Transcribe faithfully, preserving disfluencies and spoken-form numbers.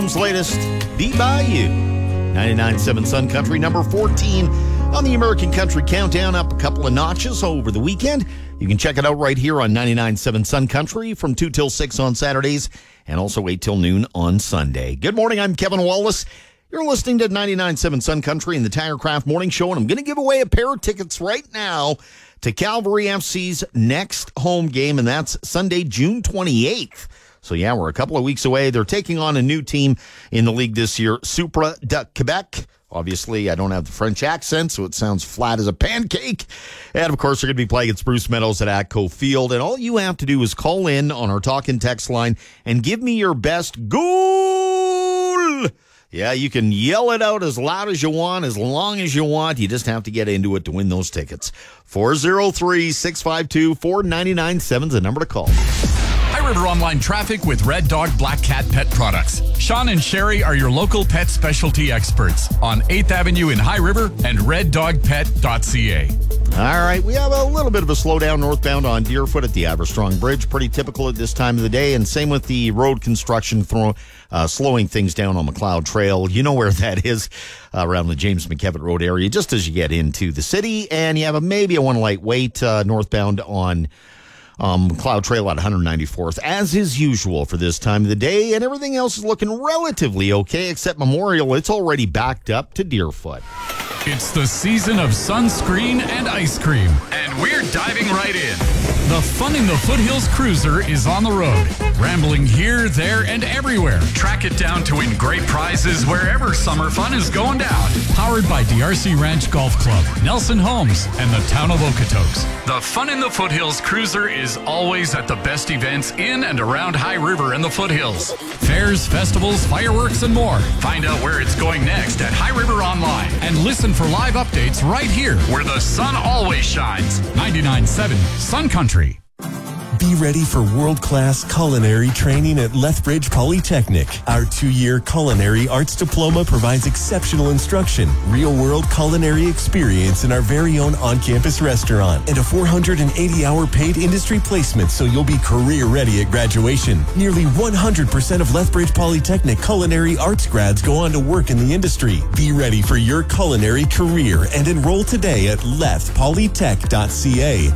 Latest, Be By You. ninety-nine point seven Sun Country, number fourteen on the American Country Countdown, up a couple of notches over the weekend. You can check it out right here on ninety-nine point seven Sun Country from two till six on Saturdays and also eight till noon on Sunday. Good morning, I'm Kevin Wallace. You're listening to ninety-nine point seven Sun Country and the Tirecraft Morning Show, and I'm going to give away a pair of tickets right now to Calvary F C's next home game, and that's Sunday, June twenty-eighth. So, yeah, we're a couple of weeks away. They're taking on a new team in the league this year, Supra de Quebec. Obviously, I don't have the French accent, so it sounds flat as a pancake. And, of course, they're going to be playing at Spruce Meadows at Atco Field. And all you have to do is call in on our talk and text line and give me your best goal. Yeah, you can yell it out as loud as you want, as long as you want. You just have to get into it to win those tickets. four oh three, six five two, four nine nine seven is the number to call. High River Online Traffic with Red Dog Black Cat Pet Products. Sean and Sherry are your local pet specialty experts on eighth Avenue in High River and red dog pet dot c a. All right, we have a little bit of a slowdown northbound on Deerfoot at the Aberstrong Bridge. Pretty typical at this time of the day, and same with the road construction throw, uh, slowing things down on McLeod Trail. You know where that is, uh, around the James McKevitt Road area, just as you get into the city. And you have a, maybe a one light wait uh, northbound on Um, Cloud Trail at one ninety-fourth, as is usual for this time of the day, and everything else is looking relatively okay, except Memorial. It's already backed up to Deerfoot. It's the season of sunscreen and ice cream, and we're diving right in. The Fun in the Foothills Cruiser is on the road, rambling here, there, and everywhere. Track it down to win great prizes wherever summer fun is going down. Powered by D R C Ranch Golf Club, Nelson Homes, and the town of Okotoks. The Fun in the Foothills Cruiser is always at the best events in and around High River and the Foothills. Fairs, festivals, fireworks, and more. Find out where it's going next at High River Online and lethbridge for live updates right here where the sun always shines. ninety-nine point seven Sun Country. Be ready for world-class culinary training at Lethbridge Polytechnic. Our two-year culinary arts diploma provides exceptional instruction, real-world culinary experience in our very own on-campus restaurant, and a four hundred eighty hour paid industry placement so you'll be career-ready at graduation. Nearly one hundred percent of Lethbridge Polytechnic culinary arts grads go on to work in the industry. Be ready for your culinary career and enroll today at leth polytech dot c a.